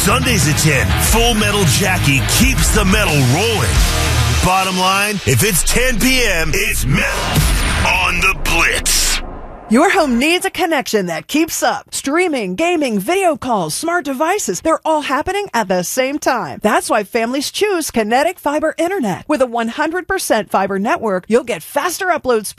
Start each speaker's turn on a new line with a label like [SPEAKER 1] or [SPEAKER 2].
[SPEAKER 1] Sundays at 10, Full Metal Jackie keeps the metal rolling. Bottom line, if it's 10 p.m., it's metal on the Blitz.
[SPEAKER 2] Your home needs a connection that keeps up. Streaming, gaming, video calls, smart devices, they're all happening at the same time. That's why families choose Kinetic Fiber Internet. With a 100% fiber network, you'll get faster upload speed